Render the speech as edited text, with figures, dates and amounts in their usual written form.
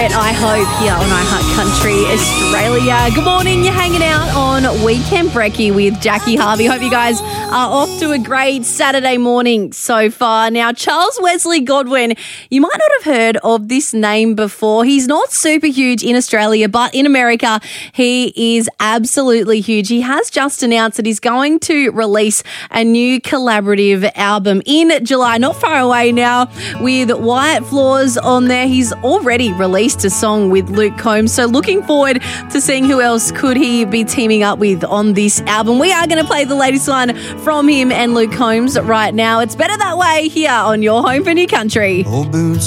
it, I hope, here on iHeart Country Australia. Good morning, you're hanging out on Weekend Brekkie with Jackie Harvey. Hope you guys are off to a great Saturday morning so far. Now, Charles Wesley Godwin, you might not have heard of this name before. He's not super huge in Australia, but in America, he is absolutely huge. He has just announced that he's going to release a new collaborative album in July, not far away now, with Wyatt Flaws on there. He's already released a song with Luke Combs, so looking forward to seeing who else could he be teaming up with on this album. We are going to play the latest one from him and Luke Combs right now. It's Better That Way here on your home for New Country. Old boots